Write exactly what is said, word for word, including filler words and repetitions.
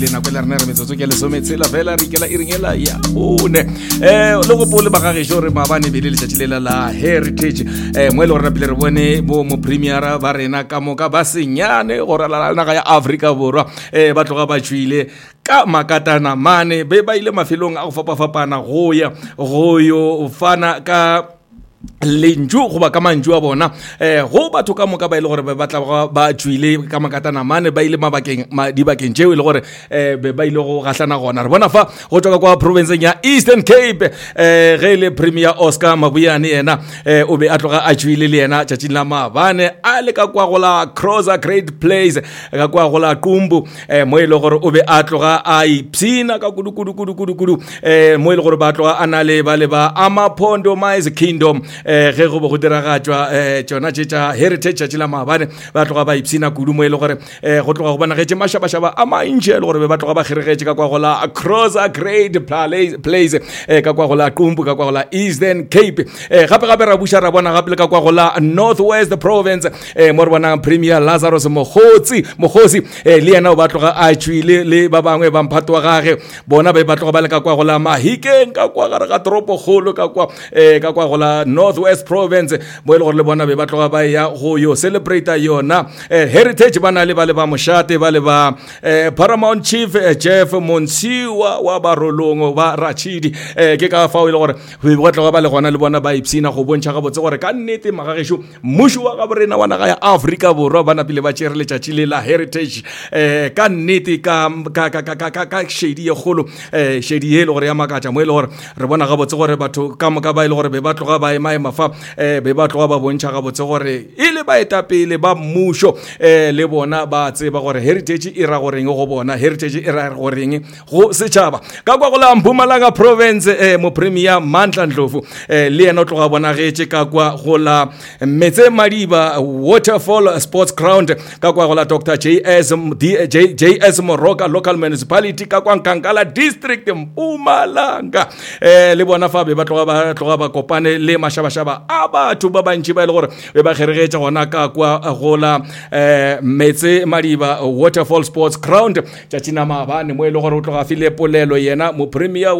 lena kwela rena re metsotso ke le sometsela fela re ikela iringela ya one eh lo go pole ba ga ge jore mabane be le letšatši la heritage eh mo le gore pele re bone bo mo premier ba rena ka moka ba senyane gore la naga ya Africa borwa eh ba tloga ba tšwile ka makatana mane be ba ile mafelong a go fapafapana go ya go yo fana ka lenju go ba ka manju a bona eh go batho ka moka ba ile gore ba batla ba tšwile ka makatana mane ba ile mabakeng di bakeng tšeo ile gore eh be ba ile go gahlana gona re bona fa go tswa kwa province ya Eastern Cape eh ge le premier Oscar Mabuyane yena eh o be a tloga a tšwile le yena tšatši la mabane a le ka kwa go la Cross Great Place ka kwa go la Qumbu eh mo ile gore o be a tloga a ipsina ka kudu kudu kudu kudu kudu eh mo ile gore ba tloga ana le ba le ba Amaphondo Mice Kingdom eh ge go bo go diragatšwa eh tsona tša heritage tša la mabane ba tloga ba ipsina kudu mo ile gore eh go tloga go bona ge mashaba shaba a mantše le gore ba tloga ba kgeregetše ka kwa go la Cross Great Place eh ka kwa go la Qumbu ka kwa go la Eastern Cape eh gape gape ra buša ra bona gape ka kwa go la Northwest Province eh mo re bona Premier Lazarus Mogotsi Mogotsi eh le yena o ba tloga a tšwile le ba bangwe ba mphato wa gage bona ba ba tloga ba le ka kwa go la Mahikeng ka kwa gare ga toropo kgolo ka kwa eh ka kwa go la Northwest Province bo ile gore le bona be ba tloga ba ya go yo celebrate yona eh, heritage bana le ba le ba moshate ba le ba eh, Paramount Chief eh, Jeff Monsiwa wa Barolongo ba Rachidi eh, ke ka fa ile gore go tloga ba le gona le bona ba ipsina go bontšha ga botse gore ka nnete magagesho mmusho wa ga borena wa naga ya Africa borwa bana pele ba tšere letšatši le la heritage eh, ka nnete ka ka ka ka ka ka shedi ye golo eh, shedi ye le gore ya makatša mo ile gore re bona ga botse gore batho ka moka ba ile gore be ba tloga ba ema mafa eh be ba tloga ba bontšha ga botse gore ile ba eta pele ba mmusho eh le bona ba tseba gore heritage e ra goreng go bona heritage e ra goreng go setšhaba ka kwa go la Mpumalanga Province eh mo premier Mandla Ndlovu eh le yena o tloga bona getse ka kwa go la Metse Madiba Waterfall Sports Ground ka kwa go la Doctor J S J S Moroka Local Municipality ka kwa Nkankala District Mpumalanga eh le bona fa be ba tloga ba tloga ba kopane le mashaba a batho ba bantši ba ile gore be ba kgeregetša gona ka kwa go la eh Metse Madiba Waterfall Sports Ground tšatši na mabane mo ile gore o tloga file polelo yena mo premier